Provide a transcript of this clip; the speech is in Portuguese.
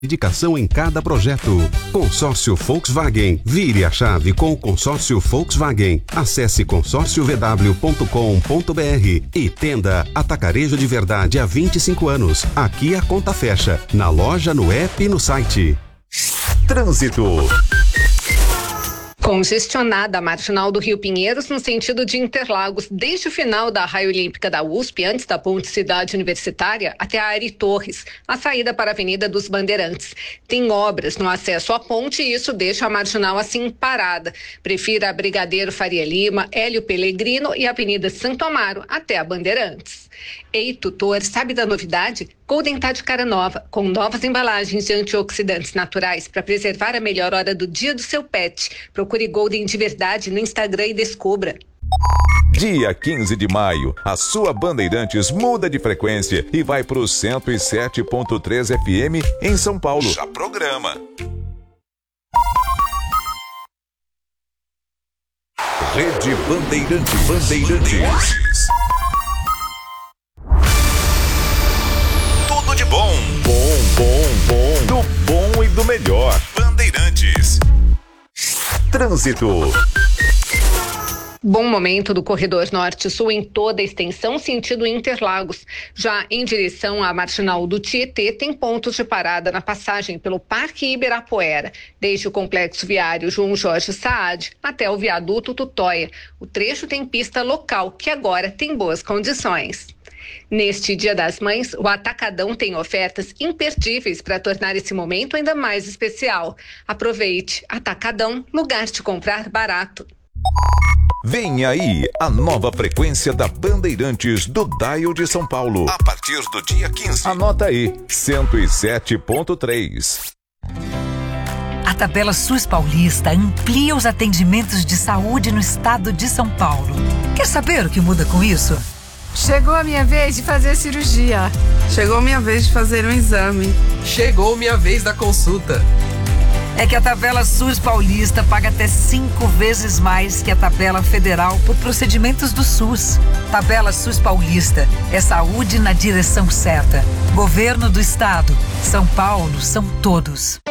Dedicação em cada projeto. Consórcio Volkswagen. Vire a chave com o Consórcio Volkswagen. Acesse consórciovw.com.br e Tenda Atacarejo de Verdade há 25 anos. Aqui a conta fecha. Na loja, no app e no site. Trânsito. Congestionada a marginal do Rio Pinheiros no sentido de Interlagos, desde o final da raia olímpica da USP, antes da ponte Cidade Universitária, até a Ari Torres, a saída para a Avenida dos Bandeirantes. Tem obras no acesso à ponte e isso deixa a marginal assim parada. Prefira a Brigadeiro Faria Lima, Hélio Pellegrino e a Avenida Santo Amaro até a Bandeirantes. Ei, tutor, sabe da novidade? Golden tá de cara nova, com novas embalagens de antioxidantes naturais para preservar a melhor hora do dia do seu pet. Procure Golden de verdade no Instagram e descubra. Dia 15 de maio, a sua Bandeirantes muda de frequência e vai para o 107.3 FM em São Paulo. Já programa. Rede Bandeirantes. Tudo de bom. Do bom e do melhor. Bandeirantes. Trânsito. Bom momento do corredor norte-sul em toda a extensão, sentido Interlagos. Já em direção à marginal do Tietê, tem pontos de parada na passagem pelo Parque Ibirapuera, desde o complexo viário João Jorge Saad até o viaduto Tutóia. O trecho tem pista local, que agora tem boas condições. Neste Dia das Mães, o Atacadão tem ofertas imperdíveis para tornar esse momento ainda mais especial. Aproveite. Atacadão, lugar de comprar barato. Vem aí a nova frequência da Bandeirantes do Dial de São Paulo. A partir do dia 15. Anota aí, 107.3. A tabela SUS Paulista amplia os atendimentos de saúde no estado de São Paulo. Quer saber o que muda com isso? Chegou a minha vez de fazer cirurgia. Chegou a minha vez de fazer um exame. Chegou minha vez da consulta. É que a tabela SUS Paulista paga até 5 vezes mais que a tabela federal por procedimentos do SUS. Tabela SUS Paulista é saúde na direção certa. Governo do Estado. São Paulo são todos.